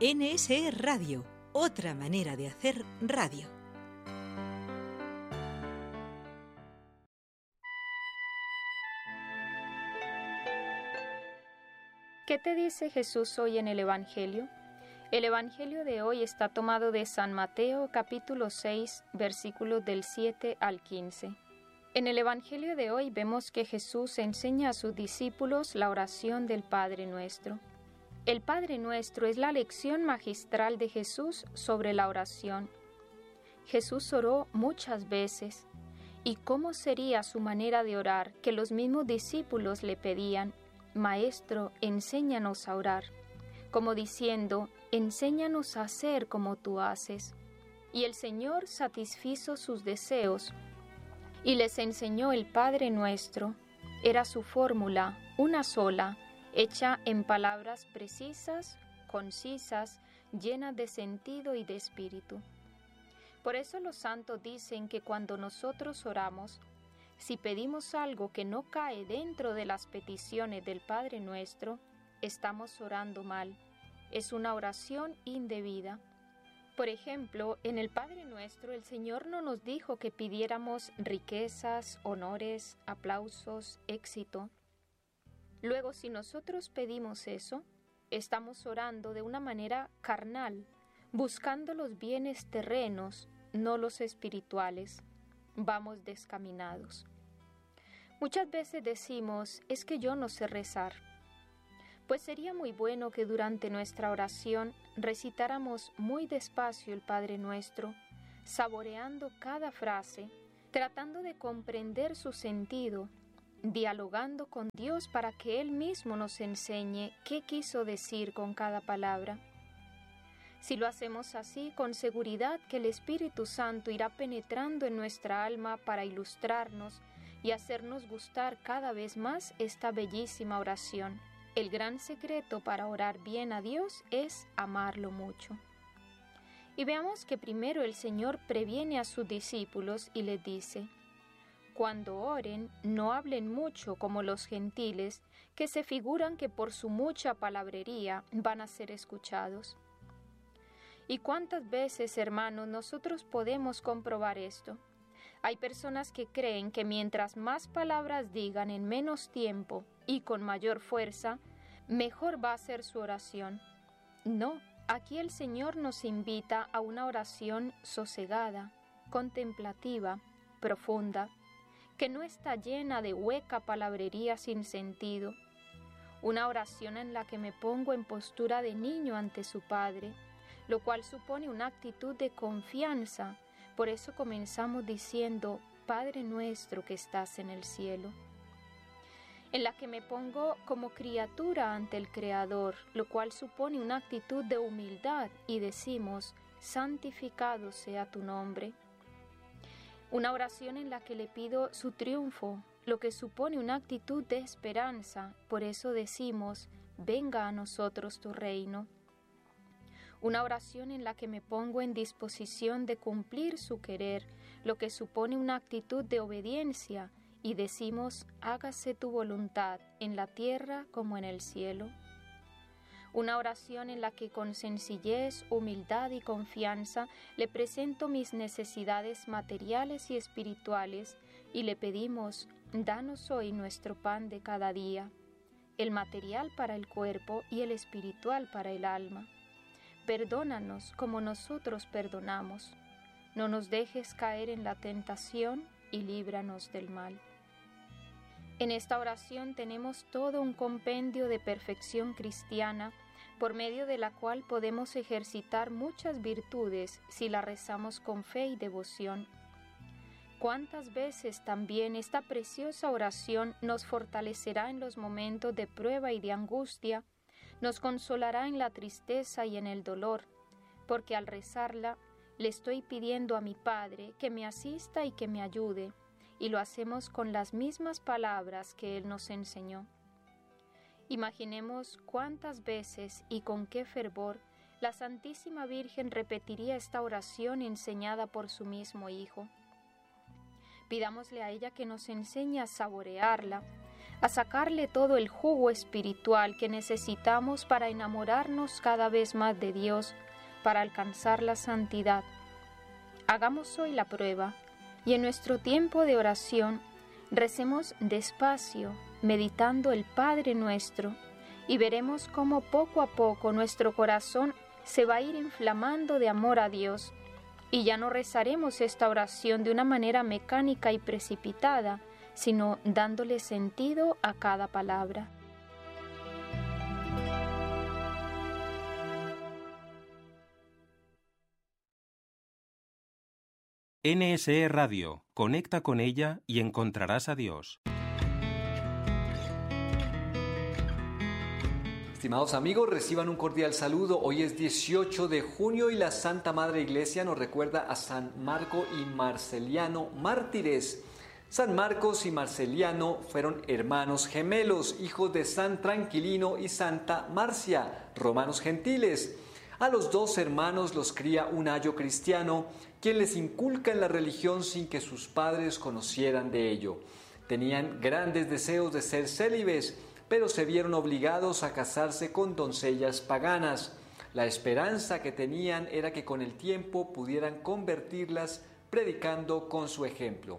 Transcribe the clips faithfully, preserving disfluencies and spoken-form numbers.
N S E Radio, otra manera de hacer radio. ¿Qué te dice Jesús hoy en el Evangelio? El Evangelio de hoy está tomado de San Mateo, capítulo seis, versículos del siete al quince. En el Evangelio de hoy vemos que Jesús enseña a sus discípulos la oración del Padre Nuestro. El Padre Nuestro es la lección magistral de Jesús sobre la oración. Jesús oró muchas veces. ¿Y cómo sería su manera de orar que los mismos discípulos le pedían? Maestro, enséñanos a orar, como diciendo, enséñanos a hacer como tú haces. Y el Señor satisfizo sus deseos y les enseñó el Padre Nuestro. Era su fórmula, una sola, hecha en palabras precisas, concisas, llenas de sentido y de espíritu. Por eso los santos dicen que cuando nosotros oramos, si pedimos algo que no cae dentro de las peticiones del Padre Nuestro, estamos orando mal. Es una oración indebida. Por ejemplo, en el Padre Nuestro el Señor no nos dijo que pidiéramos riquezas, honores, aplausos, éxito. Luego, si nosotros pedimos eso, estamos orando de una manera carnal, buscando los bienes terrenos, no los espirituales. Vamos descaminados. Muchas veces decimos, es que yo no sé rezar. Pues sería muy bueno que durante nuestra oración recitáramos muy despacio el Padre Nuestro, saboreando cada frase, tratando de comprender su sentido, dialogando con Dios para que Él mismo nos enseñe qué quiso decir con cada palabra. Si lo hacemos así, con seguridad que el Espíritu Santo irá penetrando en nuestra alma para ilustrarnos y hacernos gustar cada vez más esta bellísima oración. El gran secreto para orar bien a Dios es amarlo mucho. Y veamos que primero el Señor previene a sus discípulos y les dice, cuando oren, no hablen mucho como los gentiles, que se figuran que por su mucha palabrería van a ser escuchados. ¿Y cuántas veces, hermanos, nosotros podemos comprobar esto? Hay personas que creen que mientras más palabras digan en menos tiempo y con mayor fuerza, mejor va a ser su oración. No, aquí el Señor nos invita a una oración sosegada, contemplativa, profunda, que no está llena de hueca palabrería sin sentido. Una oración en la que me pongo en postura de niño ante su Padre, lo cual supone una actitud de confianza. Por eso comenzamos diciendo, Padre nuestro que estás en el cielo. En la que me pongo como criatura ante el Creador, lo cual supone una actitud de humildad y decimos, santificado sea tu nombre. Una oración en la que le pido su triunfo, lo que supone una actitud de esperanza, por eso decimos, venga a nosotros tu reino. Una oración en la que me pongo en disposición de cumplir su querer, lo que supone una actitud de obediencia, y decimos, hágase tu voluntad en la tierra como en el cielo. Una oración en la que con sencillez, humildad y confianza le presento mis necesidades materiales y espirituales y le pedimos, danos hoy nuestro pan de cada día, el material para el cuerpo y el espiritual para el alma. Perdónanos como nosotros perdonamos. No nos dejes caer en la tentación y líbranos del mal. En esta oración tenemos todo un compendio de perfección cristiana, por medio de la cual podemos ejercitar muchas virtudes si la rezamos con fe y devoción. ¿Cuántas veces también esta preciosa oración nos fortalecerá en los momentos de prueba y de angustia, nos consolará en la tristeza y en el dolor, porque al rezarla le estoy pidiendo a mi Padre que me asista y que me ayude, y lo hacemos con las mismas palabras que Él nos enseñó. Imaginemos cuántas veces y con qué fervor la Santísima Virgen repetiría esta oración enseñada por su mismo Hijo. Pidámosle a ella que nos enseñe a saborearla, a sacarle todo el jugo espiritual que necesitamos para enamorarnos cada vez más de Dios, para alcanzar la santidad. Hagamos hoy la prueba y en nuestro tiempo de oración recemos despacio, meditando el Padre Nuestro, y veremos cómo poco a poco nuestro corazón se va a ir inflamando de amor a Dios, y ya no rezaremos esta oración de una manera mecánica y precipitada, sino dándole sentido a cada palabra. N S E Radio. Conecta con ella y encontrarás a Dios. Estimados amigos, reciban un cordial saludo. Hoy es dieciocho de junio y la Santa Madre Iglesia nos recuerda a San Marco y Marceliano, mártires. San Marcos y Marceliano fueron hermanos gemelos, hijos de San Tranquilino y Santa Marcia, romanos gentiles. A los dos hermanos los cría un ayo cristiano, quien les inculca en la religión sin que sus padres conocieran de ello. Tenían grandes deseos de ser célibes, pero se vieron obligados a casarse con doncellas paganas. La esperanza que tenían era que con el tiempo pudieran convertirlas predicando con su ejemplo.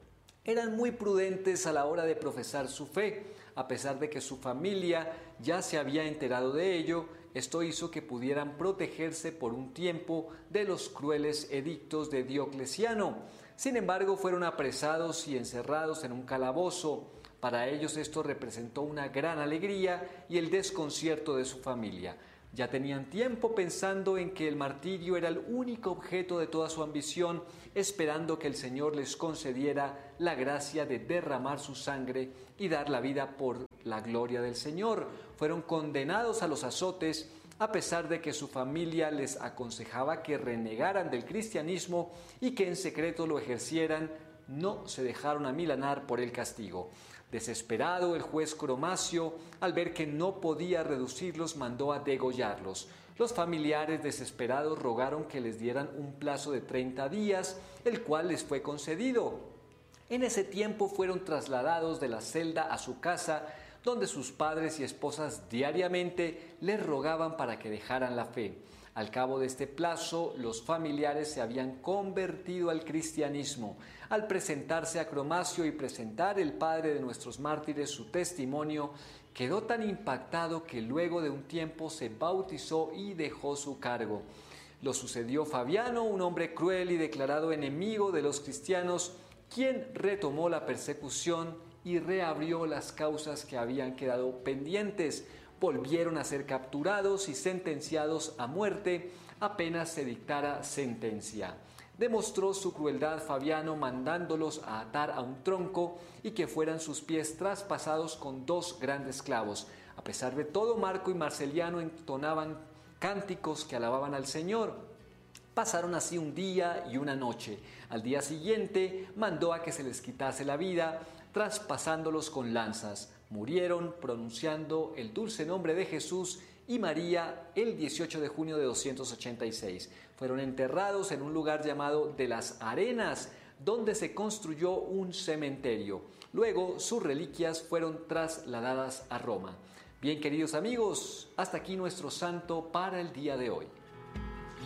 Eran muy prudentes a la hora de profesar su fe, a pesar de que su familia ya se había enterado de ello. Esto hizo que pudieran protegerse por un tiempo de los crueles edictos de Diocleciano. Sin embargo, fueron apresados y encerrados en un calabozo. Para ellos esto representó una gran alegría y el desconcierto de su familia. Ya tenían tiempo pensando en que el martirio era el único objeto de toda su ambición, esperando que el Señor les concediera la gracia de derramar su sangre y dar la vida por la gloria del Señor. Fueron condenados a los azotes, a pesar de que su familia les aconsejaba que renegaran del cristianismo y que en secreto lo ejercieran. No se dejaron amilanar por el castigo. Desesperado, el juez Cromacio, al ver que no podía reducirlos, mandó a degollarlos. Los familiares, desesperados, rogaron que les dieran un plazo de treinta días, el cual les fue concedido. En ese tiempo fueron trasladados de la celda a su casa, donde sus padres y esposas diariamente les rogaban para que dejaran la fe. Al cabo de este plazo, los familiares se habían convertido al cristianismo. Al presentarse a Cromacio y presentar el padre de nuestros mártires su testimonio, quedó tan impactado que luego de un tiempo se bautizó y dejó su cargo. Lo sucedió Fabiano, un hombre cruel y declarado enemigo de los cristianos, quien retomó la persecución y reabrió las causas que habían quedado pendientes. Volvieron a ser capturados y sentenciados a muerte apenas se dictara sentencia. Demostró su crueldad Fabiano mandándolos a atar a un tronco y que fueran sus pies traspasados con dos grandes clavos. A pesar de todo, Marco y Marceliano entonaban cánticos que alababan al Señor. Pasaron así un día y una noche. Al día siguiente mandó a que se les quitase la vida, traspasándolos con lanzas. Murieron pronunciando el dulce nombre de Jesús y María el dieciocho de junio de doscientos ochenta y seis. Fueron enterrados en un lugar llamado de las Arenas, donde se construyó un cementerio. Luego sus reliquias fueron trasladadas a Roma. Bien, queridos amigos, hasta aquí nuestro santo para el día de hoy.